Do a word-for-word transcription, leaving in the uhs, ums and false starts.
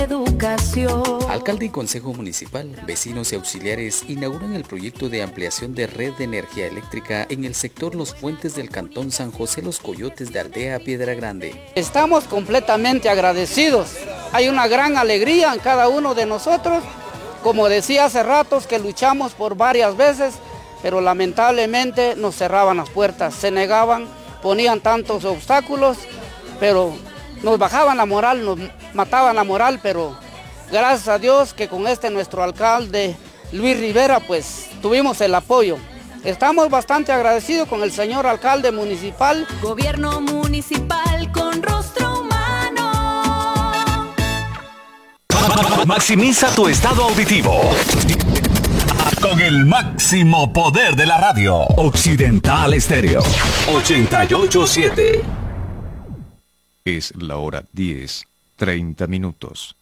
Educación. Alcalde y Consejo Municipal, vecinos y auxiliares inauguran el proyecto de ampliación de red de energía eléctrica en el sector Los Puentes del Cantón San José Los Coyotes de Aldea Piedra Grande. Estamos completamente agradecidos. Hay una gran alegría en cada uno de nosotros. Como decía hace ratos que luchamos por varias veces, pero lamentablemente nos cerraban las puertas, se negaban, ponían tantos obstáculos, pero nos bajaban la moral, nos mataban la moral, pero gracias a Dios que con este nuestro alcalde Luis Rivera pues tuvimos el apoyo. Estamos bastante agradecidos con el señor alcalde municipal. Gobierno municipal con rostro humano. Maximiza tu estado auditivo con el máximo poder de la radio. Occidental Estéreo ochenta y ocho siete. Es la hora diez, treinta minutos.